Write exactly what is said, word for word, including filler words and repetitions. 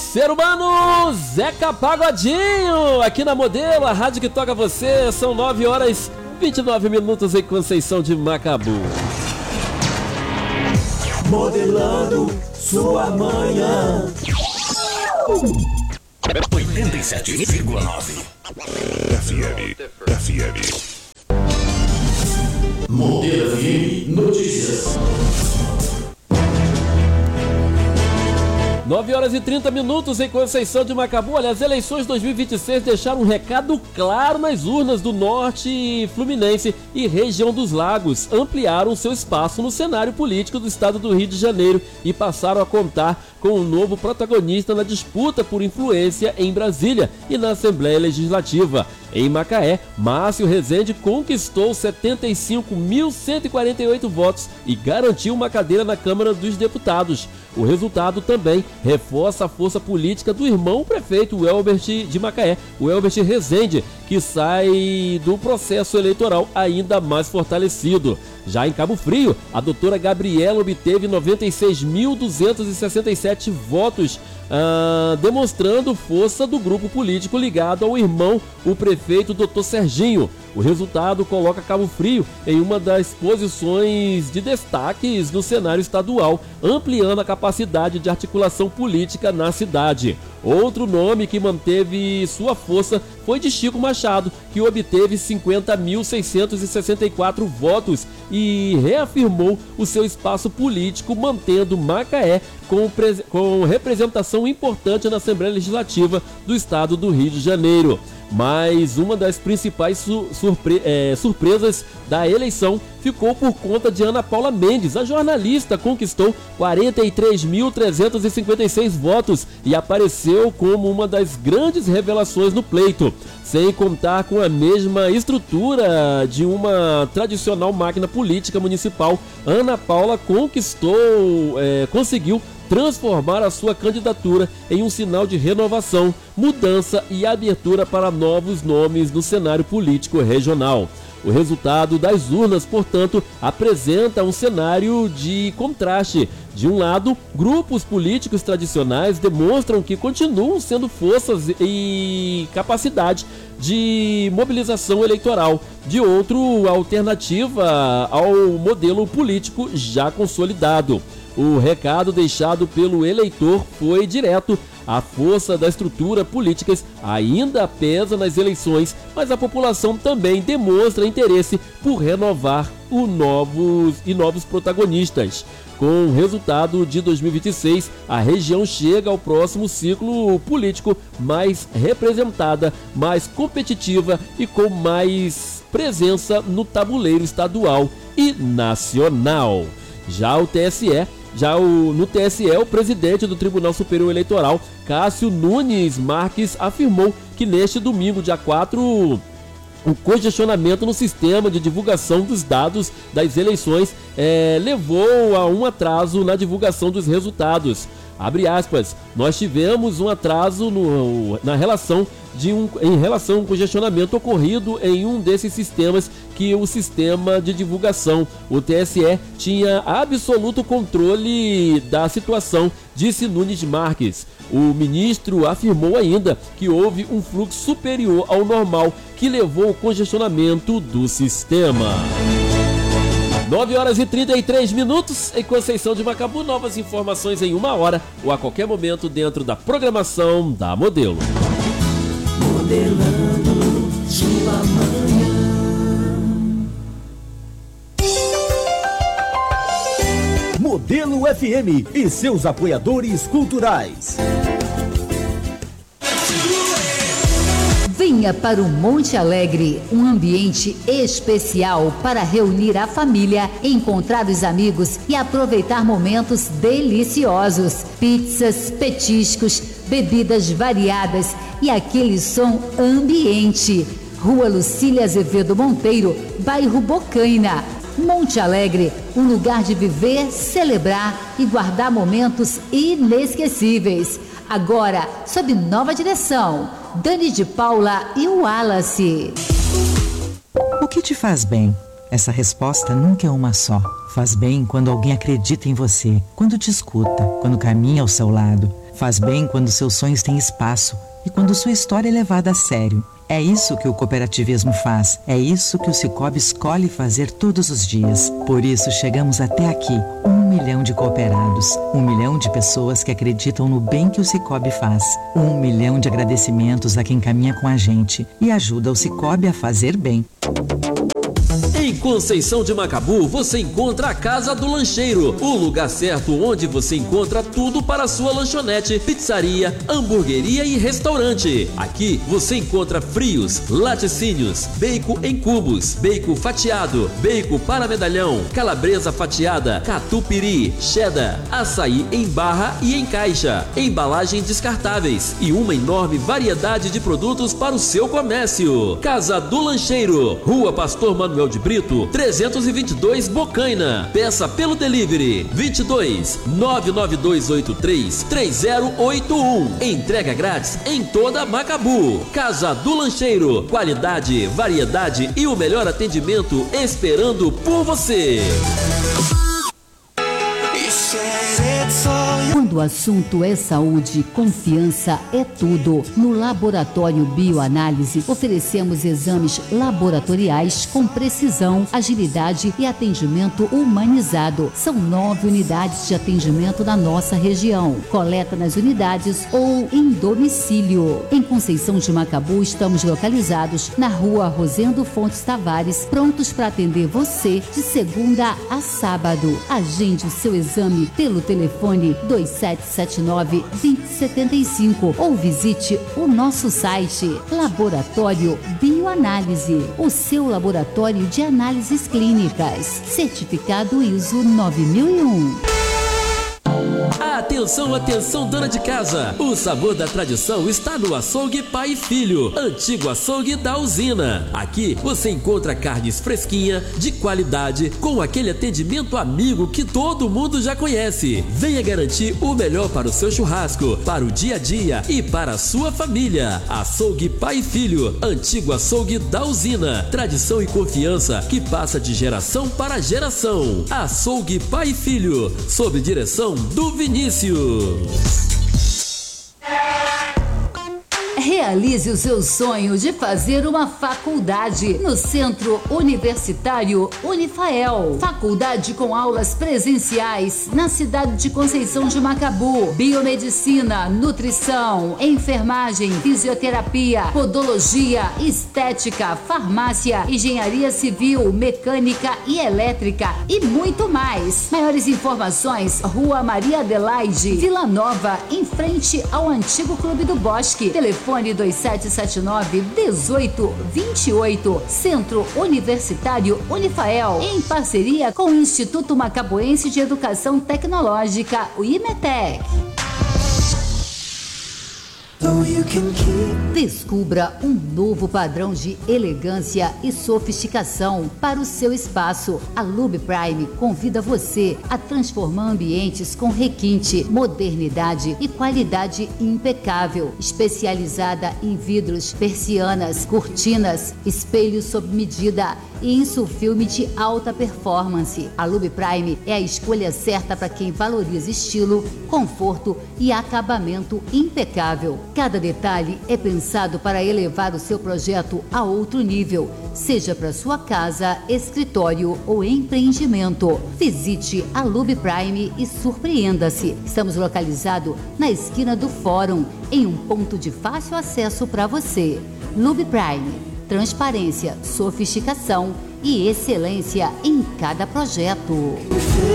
Ser humano, Zeca Pagodinho, aqui na Modelo, a rádio que toca você. São nove horas e vinte e nove minutos em Conceição de Macabu. Modelando sua manhã. oitenta e sete vírgula nove F M. F M. Modelo F M Notícias. nove horas e trinta minutos em Conceição de Macabu. Olha, as eleições dois mil e vinte e seis deixaram um recado claro nas urnas do Norte Fluminense e região dos Lagos. Ampliaram seu espaço no cenário político do estado do Rio de Janeiro e passaram a contar com um novo protagonista na disputa por influência em Brasília e na Assembleia Legislativa. Em Macaé, Márcio Rezende conquistou setenta e cinco mil cento e quarenta e oito votos e garantiu uma cadeira na Câmara dos Deputados. O resultado também reforça a força política do irmão prefeito Elbert de Macaé, o Elbert Rezende, que sai do processo eleitoral ainda mais fortalecido. Já em Cabo Frio, a doutora Gabriela obteve noventa e seis mil duzentos e sessenta e sete votos, ah, demonstrando força do grupo político ligado ao irmão, o prefeito doutor Serginho. O resultado coloca Cabo Frio em uma das posições de destaques no cenário estadual, ampliando a capacidade de articulação política na cidade. Outro nome que manteve sua força foi de Chico Machado, que obteve cinquenta mil seiscentos e sessenta e quatro votos e reafirmou o seu espaço político, mantendo Macaé com, com representação importante na Assembleia Legislativa do estado do Rio de Janeiro. Mas uma das principais su surpre é, surpresas da eleição ficou por conta de Ana Paula Mendes. A jornalista conquistou quarenta e três mil trezentos e cinquenta e seis votos e apareceu como uma das grandes revelações no pleito. Sem contar com a mesma estrutura de uma tradicional máquina política municipal, Ana Paula conquistou, é, conseguiu transformar a sua candidatura em um sinal de renovação, mudança e abertura para novos nomes no cenário político regional. O resultado das urnas, portanto, apresenta um cenário de contraste. De um lado, grupos políticos tradicionais demonstram que continuam sendo forças e capacidade de mobilização eleitoral. De outro, a alternativa ao modelo político já consolidado. O recado deixado pelo eleitor foi direto. A força da estrutura política ainda pesa nas eleições, mas a população também demonstra interesse por renovar o novos e novos protagonistas. Com o resultado de dois mil e vinte e seis, a região chega ao próximo ciclo político mais representada, mais competitiva e com mais presença no tabuleiro estadual e nacional. Já o T S E Já o, no T S E, o presidente do Tribunal Superior Eleitoral, Cássio Nunes Marques, afirmou que neste domingo, dia quatro, o congestionamento no sistema de divulgação dos dados das eleições é, levou a um atraso na divulgação dos resultados. Abre aspas, nós tivemos um atraso no, na relação de um, em relação a um congestionamento ocorrido em um desses sistemas que o sistema de divulgação, o T S E, tinha absoluto controle da situação, disse Nunes Marques. O ministro afirmou ainda que houve um fluxo superior ao normal que levou ao congestionamento do sistema. nove horas e trinta e três minutos em Conceição de Macabu. Novas informações em uma hora ou a qualquer momento dentro da programação da Modelo. Modelando sua manhã. Modelo F M e seus apoiadores culturais. Venha para o Monte Alegre, um ambiente especial para reunir a família, encontrar os amigos e aproveitar momentos deliciosos. Pizzas, petiscos, bebidas variadas e aquele som ambiente. Rua Lucília Azevedo Monteiro, bairro Bocaina. Monte Alegre, um lugar de viver, celebrar e guardar momentos inesquecíveis. Agora, sob nova direção, Dani de Paula e o Wallace. O que te faz bem? Essa resposta nunca é uma só. Faz bem quando alguém acredita em você, quando te escuta, quando caminha ao seu lado. Faz bem quando seus sonhos têm espaço e quando sua história é levada a sério. É isso que o cooperativismo faz. É isso que o Sicoob escolhe fazer todos os dias. Por isso chegamos até aqui. Um milhão de cooperados. Um milhão de pessoas que acreditam no bem que o Sicoob faz. Um milhão de agradecimentos a quem caminha com a gente e ajuda o Sicoob a fazer bem. Em Conceição de Macabu, você encontra a Casa do Lancheiro, o lugar certo onde você encontra tudo para a sua lanchonete, pizzaria, hamburgueria e restaurante. Aqui você encontra frios, laticínios, bacon em cubos, bacon fatiado, bacon para medalhão, calabresa fatiada, catupiry, cheddar, açaí em barra e em caixa, embalagens descartáveis e uma enorme variedade de produtos para o seu comércio. Casa do Lancheiro, Rua Pastor Manuel de Brito, trezentos e vinte e dois, Bocaina. Peça pelo delivery vinte e dois, nove nove dois oito três, três zero oito um. Entrega grátis em toda Macabu. Casa do Lancheiro, qualidade, variedade e o melhor atendimento esperando por você. Quando o assunto é saúde, confiança é tudo. No Laboratório Bioanálise, oferecemos exames laboratoriais com precisão, agilidade e atendimento humanizado. São nove unidades de atendimento na nossa região. Coleta nas unidades ou em domicílio. Em Conceição de Macabu, estamos localizados na Rua Rosendo Fontes Tavares, prontos para atender você de segunda a sábado. Agende o seu exame pelo telefone dois sete sete nove, dois zero sete cinco ou visite o nosso site Laboratório Bioanálise, o seu laboratório de análises clínicas, certificado I S O nove mil e um. Atenção, atenção, dona de casa! O sabor da tradição está no Açougue Pai e Filho, antigo açougue da usina. Aqui você encontra carnes fresquinhas, de qualidade, com aquele atendimento amigo que todo mundo já conhece. Venha garantir o melhor para o seu churrasco, para o dia a dia e para a sua família. Açougue Pai e Filho, antigo açougue da usina. Tradição e confiança que passa de geração para geração. Açougue Pai e Filho, sob direção do Vinícius. Realize o seu sonho de fazer uma faculdade no Centro Universitário Unifael. Faculdade com aulas presenciais na cidade de Conceição de Macabu. Biomedicina, nutrição, enfermagem, fisioterapia, podologia, estética, farmácia, engenharia civil, mecânica e elétrica e muito mais. Maiores informações, Rua Maria Adelaide, Vila Nova, em frente ao antigo Clube do Bosque. Telefone dois sete sete nove, um oito dois oito. Centro Universitário Unifael, em parceria com o Instituto Macabuense de Educação Tecnológica, o IMETEC. Descubra um novo padrão de elegância e sofisticação para o seu espaço. A Lube Prime convida você a transformar ambientes com requinte, modernidade e qualidade impecável. Especializada em vidros, persianas, cortinas, espelhos sob medida e insufilme de alta performance. A Lube Prime é a escolha certa para quem valoriza estilo, conforto e acabamento impecável. Cada detalhe é pensado para elevar o seu projeto a outro nível, seja para sua casa, escritório ou empreendimento. Visite a Lube Prime e surpreenda-se. Estamos localizados na esquina do Fórum, em um ponto de fácil acesso para você. Lube Prime, transparência, sofisticação e excelência em cada projeto.